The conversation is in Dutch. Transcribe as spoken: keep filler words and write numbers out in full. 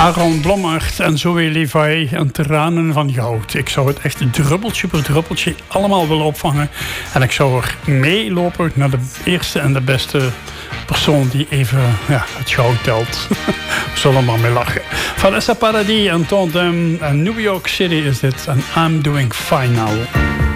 Aaron Blommaert en Zoe Levi en Tranen van Goud. Ik zou het echt druppeltje per druppeltje allemaal willen opvangen. En ik zou er meelopen naar de eerste en de beste persoon die even ja, het goud telt. We zullen maar mee lachen. Vanessa Paradis en Tandem en New York City is dit. En I'm doing fine now.